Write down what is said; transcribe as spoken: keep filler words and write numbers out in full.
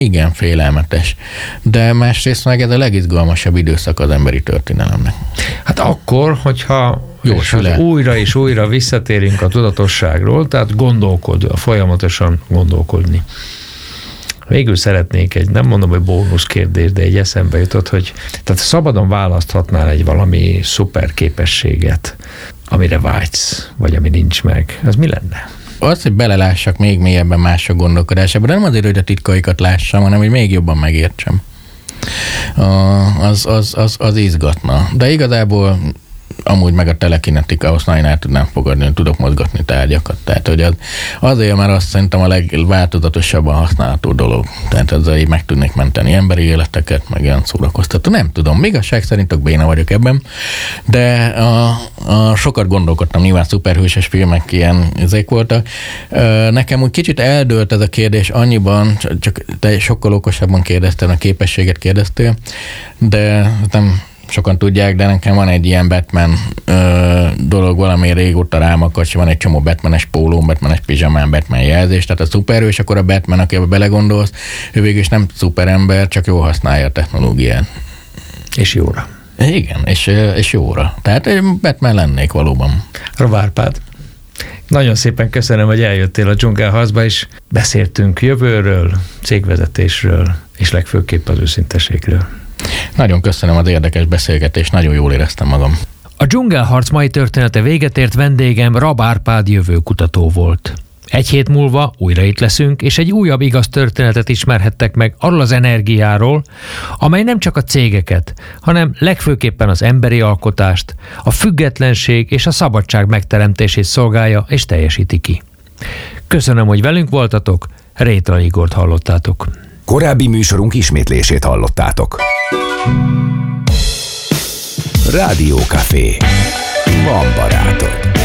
Igen, félelmetes. De másrészt meg ez a legizgalmasabb időszak az emberi történelemnek. Hát akkor, hogyha Jó, és hát újra és újra visszatérünk a tudatosságról, tehát gondolkodni, folyamatosan gondolkodni. Végül szeretnék egy, nem mondom, hogy bónusz kérdés, de egy eszembe jutott, hogy tehát szabadon választhatnál egy valami szuper képességet, amire vágysz, vagy ami nincs meg, az mi lenne? Az, hogy belelássak még mélyebben mások gondolkodásába, de nem azért, hogy a titkaikat lássam, hanem hogy még jobban megértsem. Az, az, az, az izgatna. De igazából amúgy meg a telekinetika, azt nagyon el tudnám fogadni, hogy tudok mozgatni tárgyakat. Tehát, hogy az, azért, mert azt szerintem a legváltozatosabban használható dolog. Tehát ezzel így meg tudnék menteni emberi életeket, meg ilyen szórakoztató. Nem tudom, igazság szerint tök béna vagyok ebben, de a, a sokat gondolkodtam, nyilván szuperhőses filmek ilyen ezek voltak. Nekem úgy kicsit eldőlt ez a kérdés annyiban, csak te sokkal okosabban kérdeztél, a képességet kérdeztél, de nem sokan tudják, de nekem van egy ilyen Batman ö, dolog, valami régóta rám akart, van egy csomó Batmanes póló, Batmanes pizsamán, Batman jelzés, tehát a szuperhős, akkor a Batman, akibe belegondolsz, ő végül is nem szuperember, csak jól használja a technológiát. És jóra. Igen, és, és jóra. Tehát Batman lennék valóban. Rovárpád, nagyon szépen köszönöm, hogy eljöttél a Dzsungelharcba, és beszéltünk jövőről, cégvezetésről, és legfőképp az őszinteségről. Nagyon köszönöm az érdekes beszélgetést, nagyon jól éreztem magam. A Dzsungelharc mai története véget ért, vendégem Rab Árpád jövőkutató volt. Egy hét múlva újra itt leszünk, és egy újabb igaz történetet ismerhettek meg arról az energiáról, amely nem csak a cégeket, hanem legfőképpen az emberi alkotást, a függetlenség és a szabadság megteremtését szolgálja és teljesíti ki. Köszönöm, hogy velünk voltatok, Rétala Igort hallottátok. Korábbi műsorunk ismétlését hallottátok. Rádiókafé. Van barátod.